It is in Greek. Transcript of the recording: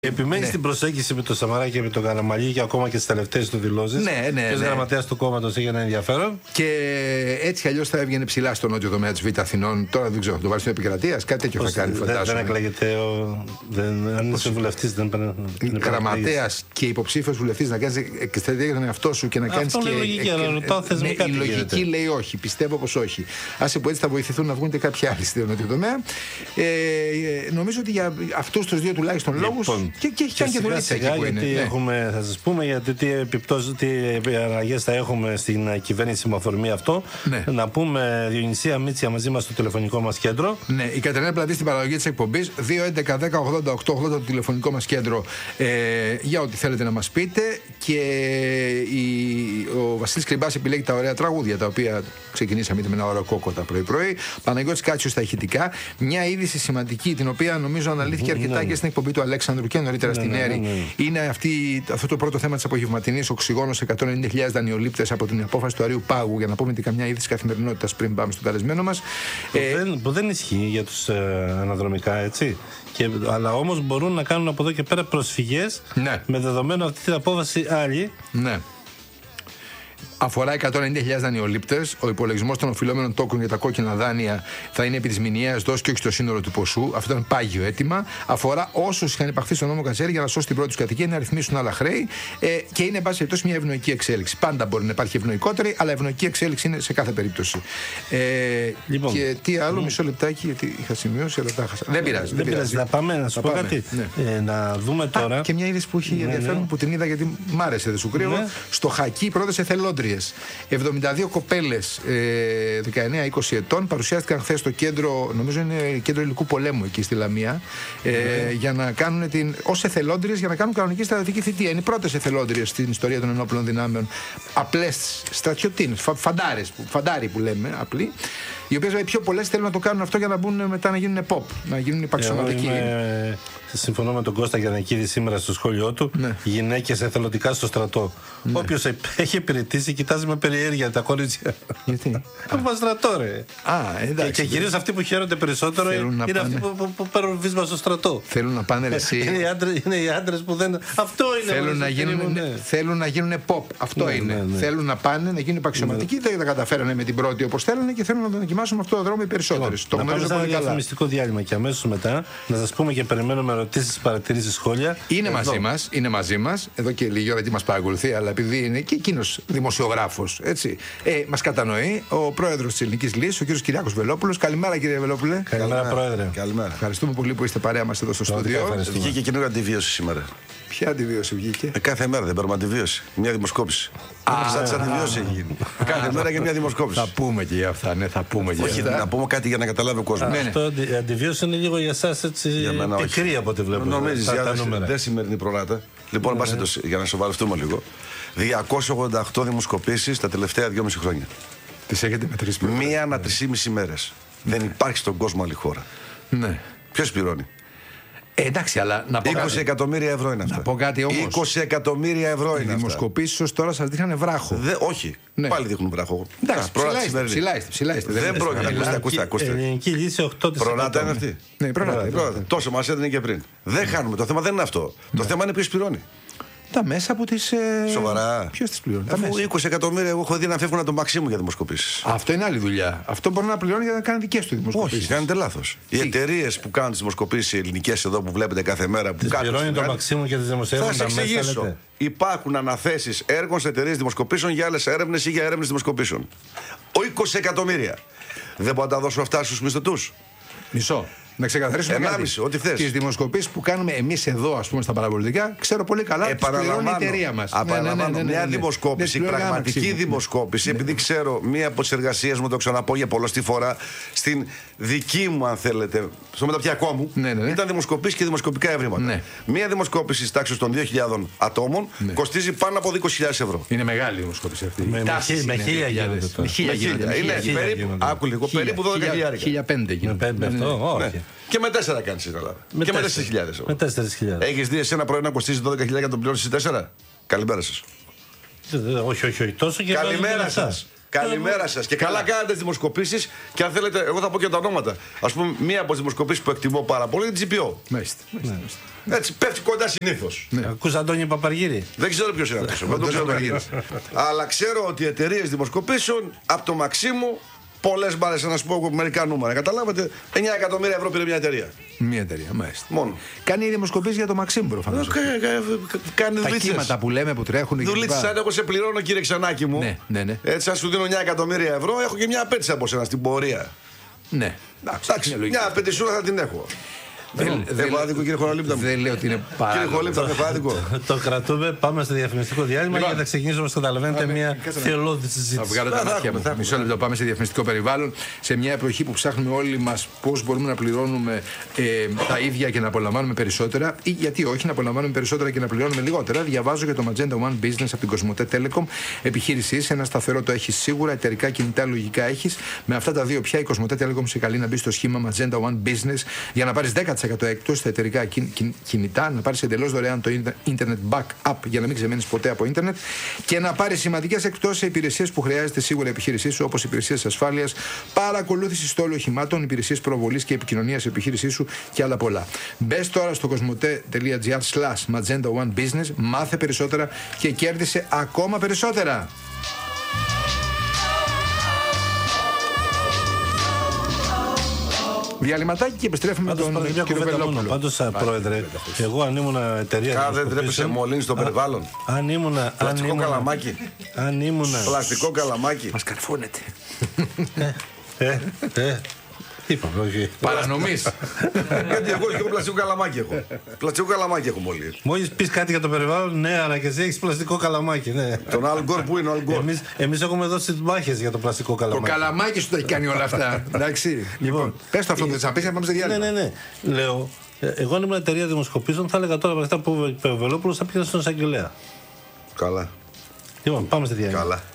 Επιμένει στην προσέγγιση με τον Σαμαρά και με τον Καραμανλή και ακόμα και στις τελευταίες του δηλώσεις. Ποιος γραμματέας του κόμματος έχει ένα ενδιαφέρον. Και έτσι αλλιώς θα έβγαινε ψηλά στο νότιο τομέα της Β' Αθηνών. Τώρα δεν ξέρω, θα το βάλει στην επικρατεία, κάτι τέτοιο θα κάνει, φαντάζομαι. Δεν εκλέγεται. Αν είσαι βουλευτής, δεν πρέπει να. Γραμματέας και υποψήφιος βουλευτής να κάνει εκστρατεία τον εαυτό σου και να κάνει. Αυτό είναι λογική, αλλά ρωτάω θεσμικά. Η λογική λέει όχι. Πιστεύω πως όχι. Άσε που έτσι θα βοηθηθούν να βγουν και κάποιοι άλλοι στο νότιο τομέα. Νομίζω ότι για αυτούς τους δύο τουλάχιστον λόγους. Και έχει κάνει και δουλειά εκεί που είναι. Θα σας πούμε γιατί τι αλλαγές θα έχουμε στην κυβέρνηση με αφορμή αυτό. Να πούμε Διονυσία Μίτσια μαζί μας στο τηλεφωνικό μας κέντρο. Ναι, η Κατερίνα Πλατή στην παραγωγή της εκπομπής. 2.11.10.88.80 το τηλεφωνικό μας κέντρο για ό,τι θέλετε να μας πείτε. Και ο Βασίλης Κρυμπάς επιλέγει τα ωραία τραγούδια τα οποία ξεκινήσαμε με ένα ωραίο κόκοτα πρωί-πρωί. Παναγιώτης Κάτσιος στα ηχητικά. Μια είδηση σημαντική την οποία νομίζω αναλύθηκε αρκετά και στην εκπομπή του Αλέξανδρου και νωρίτερα στην Έρη. Είναι αυτό το πρώτο θέμα της απογευματινής. Οξυγόνο σε 190.000 δανειολήπτες από την απόφαση του Αρείου Πάγου. Για να πούμε και καμιά είδηση καθημερινότητας πριν πάμε στον καλεσμένο μας. Που δεν ισχύει για τους αναδρομικά, έτσι. Αλλά όμως μπορούν να κάνουν από εδώ και πέρα προσφυγές με δεδομένο αυτή την απόφαση άλλη. Ναι. Αφορά 190.000 δανειολήπτες. Ο υπολογισμός των οφειλόμενων τόκων για τα κόκκινα δάνεια θα είναι επί της μηνιαίας δόσης και όχι στο σύνολο του ποσού. Αυτό ήταν πάγιο αίτημα. Αφορά όσους είχαν υπαχθεί στον νόμο Κατσέρη για να σώσει την πρώτη τους κατοικία, να ρυθμίσουν άλλα χρέη. Και είναι, εν πάση περιπτώσει, μια ευνοϊκή εξέλιξη. Πάντα μπορεί να υπάρχει ευνοϊκότερη, αλλά ευνοϊκή εξέλιξη είναι σε κάθε περίπτωση. Λοιπόν, και τι άλλο, μισό λεπτάκι, γιατί είχα σημειώσει, αλλά τα χάσα. Δεν πειράζει. Να πάμε να σου πω κάτι. Να δούμε τώρα. Και μια είδηση που έχει ενδιαφέρον που την είδα γιατί μ' άρεσε, δεν σου κρύβω. Στο Χακί πρώτες εθελόντριες. 72 κοπέλες 19-20 ετών παρουσιάστηκαν χθες στο κέντρο, νομίζω είναι κέντρο υλικού πολέμου εκεί στη Λαμία, για να κάνουν ως εθελόντριες για να κάνουν κανονική στρατιωτική θητεία. Είναι οι πρώτες εθελόντριες στην ιστορία των ενόπλων δυνάμεων. Απλές στρατιωτίνες, φαντάροι που λέμε, απλοί. Οι οποίες πιο πολλές θέλουν να το κάνουν αυτό για να μπουν μετά να γίνουν pop, να γίνουν υπαξιωματικοί. Συμφωνώ με τον Κώστα Γιαννακίδη σήμερα στο σχόλιο του. Γυναίκες εθελοντικά στο στρατό. Όποιος έχει υπηρετήσει, κοιτάζει με περιέργεια τα κορίτσια. Γιατί? Από στρατό, ρε. Και κυρίως αυτοί που χαίρονται περισσότερο είναι αυτοί που παίρνουν βίσμα στο στρατό. Θέλουν να πάνε εσύ. Είναι οι άντρες που δεν. Αυτό είναι. Θέλουν να γίνουν pop. Αυτό είναι. Θέλουν να πάνε να γίνουν υπαξιωματικοί. Δεν τα καταφέρανε με την πρώτη όπως θέλανε και θέλουν να το δοκιμάσουν αυτό το δρόμο οι περισσότερες. Το γνωρίζω πολύ καλά. Να πάμε σε ένα διαφημιστικό διάλειμμα και αμέσως μετά να σας πούμε και περιμένουμε ερωτήσεις, παρατηρήσεις, σχόλια. Είναι μαζί μας εδώ και λίγη ώρα γιατί μας παρακολουθεί, αλλά επειδή είναι και εκείνος δημοσιογράφος, έτσι. Μας κατανοεί ο πρόεδρος της Ελληνικής Λύσης, ο κ. Κυριάκος Βελόπουλος. Καλημέρα, κύριε Βελόπουλε. Καλημέρα, πρόεδρε. Καλημέρα. Ευχαριστούμε πολύ που είστε παρέα μας εδώ στο στούντιο. Βγήκε καινούργια αντιβίωση σήμερα. Ποια αντιβίωση βγήκε? Κάθε μέρα δεν παίρνουμε αντιβίωση. Μια δημοσκόπηση. Σαν αντιβίωση έχει γίνει. Κάθε μέρα και μια δημοσκόπηση. Θα πούμε και για αυτά, ναι, θα πούμε και για αυτά. Να πούμε κάτι για να καταλάβει ο κόσμος. Αυτό η αντιβίωση είναι λίγο για εσάς έτσι πικρή από ό,τι βλέπω. Νομίζεις, δεν σημερινή προράτα. Λοιπόν, για να σοβαρευτούμε λίγο. 288 δημοσκοπήσεις τα τελευταία 2,5 χρόνια. Τις έχετε μετρήσει? Μία ανά 3,5 μέρες. Δεν υπάρχει στον κόσμο άλλη χώρα. Ναι. Ποιος πληρώνει? Εντάξει, αλλά να πω 20 εκατομμύρια ευρώ είναι αυτά. Να πω κάτι όμως. 20 εκατομμύρια ευρώ είναι αυτά. Οι δημοσκοπήσεις ως τώρα σας δείχνανε βράχο. Όχι. Πάλι δείχνουν βράχο. Εντάξει, ψηλά είστε. Δεν πρόκειται. Ακούστε. Ελληνική Λύση 8%. Προράτα είναι αυτή. Ναι, προράτα. Τόσο μας έδινε και πριν. Δεν χάνουμε. Το θέμα δεν είναι αυτό. Το θέμα είναι ποιος πληρώνει. Τα μέσα από τις. Σοβαρά. Ποιος τις πληρώνει? Αφού 20 εκατομμύρια εγώ έχω δει να φεύγουν από το Μαξίμου για δημοσκοπήσεις. Αυτό είναι άλλη δουλειά. Αυτό μπορεί να πληρώνει για να κάνει δικές του δημοσκοπήσεις. Όχι, κάνετε λάθος. Οι εταιρείες που κάνουν τις δημοσκοπήσεις ελληνικές εδώ που βλέπετε κάθε μέρα. Που πληρώνει το Μαξίμου και τις δημοσιεύουν τα μέσα. Θα σας εξηγήσω. Υπάρχουν αναθέσεις έργων σε εταιρείες δημοσκοπήσεων για άλλες έρευνες ή για έρευνες δημοσκοπήσεων. 20 εκατομμύρια. Δεν μπορώ να τα δώσω αυτά στους μισθωτούς. Μισό. Να ξεκαθαρίσουμε ό,τι θες. Τις δημοσκοπήσεις που κάνουμε εμείς εδώ, ας πούμε, στα παραπολιτικά, ξέρω πολύ καλά. Πληρώνει η εταιρεία μας. Επαναλαμβάνω, μια δημοσκόπηση, πραγματική δημοσκόπηση, επειδή ξέρω μία από τις εργασίες μου, το ξαναπώ για πολλωστή φορά, στην δική μου, αν θέλετε, στο μεταπτυχιακό μου, ήταν δημοσκοπήσεις και δημοσκοπικά ευρήματα. Μία δημοσκόπηση της τάξης των 2.000 ατόμων κοστίζει πάνω από 20.000 ευρώ. Είναι μεγάλη δημοσκόπηση αυτή. Με 1.000. Είναι περίπου 12.000. 1.500 γίνεται. Και με 4 κάνεις στην Ελλάδα. Και με 4.000. Με 4.000. Έχεις δει εσένα πρωί να κοστίζει 12.000 και να τον πληρώσεις 4? Καλημέρα σας. Όχι. Τόσο και καλημέρα σας. Καλημέρα σας. Και καλά κάνετε τις δημοσκοπήσεις. Και αν θέλετε, εγώ θα πω και τα ονόματα. Ας πούμε, μία από τις δημοσκοπήσεις που εκτιμώ πάρα πολύ είναι την GPO. Μάλιστα. Έτσι, πέφτει κοντά συνήθως. Ακούς Αντώνη Παπαργύρη? Δεν ξέρω ποιος είναι αυτός. Αλλά ξέρω ότι οι εταιρείες δημοσκοπήσεων από το Μαξίμου. Πολλές μπάρες, να σου πω μερικά νούμερα. Καταλάβατε, 9 εκατομμύρια ευρώ πήρε μια εταιρεία. Μια εταιρεία, μάλιστα. Μόνο. Κάνει δημοσκοπήσεις για το Μαξίμου προφανώς. Κάνει δουλίτσες. Τα κύματα που λέμε που τρέχουν. Δουλίτσες, σαν εγώ σε πληρώνω, κύριε Ξανάκη μου. Ναι. Έτσι, αν σου δίνω 9 εκατομμύρια ευρώ, έχω και μια απέτηση από σένα στην πορεία. Ναι. Εντάξει, μια απέτησούρα θα την έχω. Έχω άδικο, κύριε Χολαλίπτα μου. Δεν λέω ότι είναι πάρα. Κύριε Χολαλίπτα, έχω άδικο. Το κρατούμε, πάμε στο διαφημιστικό διάλειμμα και θα ξεκινήσουμε, όπως καταλαβαίνετε, μια θελώδη συζήτηση. Θα βγάλω τα μάτια μου. Μισό λεπτό, πάμε σε διαφημιστικό περιβάλλον. Σε μια εποχή που ψάχνουμε όλοι μας πώς μπορούμε να πληρώνουμε τα ίδια και να απολαμβάνουμε περισσότερα, ή γιατί όχι να απολαμβάνουμε περισσότερα και να πληρώνουμε λιγότερα, διαβάζω για το Magenta One Business από την Κοσμοτέ Telecom. Επιχείρησή, ένα σταθερό το έχει σίγουρα, εταιρικά κινητά λογικά έχει. Με αυτά τα δύο πια η Κοσμοτέ Telecom σε καλεί να μπει στο σχήμα Magenta One Business για να πάρει 10% εκτός στα εταιρικά κινητά, να πάρεις εντελώς δωρεάν το Internet Backup για να μην ξεμένεις ποτέ από Ίντερνετ και να πάρεις σημαντικές εκτός σε υπηρεσίες που χρειάζεται σίγουρα η επιχείρησή σου, όπως υπηρεσίες ασφάλειας, παρακολούθηση στόλου οχημάτων, υπηρεσίες προβολής και επικοινωνίας επιχείρησής σου και άλλα πολλά. Μπες τώρα στο cosmote.gr/Magenta One Business, μάθε περισσότερα και κέρδισε ακόμα περισσότερα. Διαλυματάκι και επιστρέφουμε με τον κύριο Βελόπουλο. Πάντως, πρόεδρε, εγώ αν ήμουν εταιρεία. Δεν τρέπεσαι μολύνει στο περιβάλλον. Αν ήμουν. Πλαστικό καλαμάκι. Αν ήμουν. Πλαστικό καλαμάκι. Μας καρφώνεται. Είπαμε, όχι. Παρανομής. Γιατί εγώ και πλαστικό καλαμάκι έχω. Πλαστικό καλαμάκι έχω μόλι. Μόλις πεις κάτι για το περιβάλλον, ναι, αλλά και εσύ έχεις πλαστικό καλαμάκι. Ναι. Τον Αλ Γκορ, πού είναι ο Αλ Γκορ? Εμείς έχουμε δώσει μάχες για το πλαστικό καλαμάκι. Το καλαμάκι σου το έχει κάνει όλα αυτά. Εντάξει. Λοιπόν, πες το αυτό που θες να πεις, να πάμε σε διάλειμμα. Ναι. Λέω, εγώ αν ήμουν εταιρεία δημοσκοπήσεων, θα έλεγα τώρα με αυτά που είπε ο Βελόπουλος, θα πήγα στον εισαγγελέα. Καλά. Λοιπόν, πάμε στη διάλειμμα. Καλά.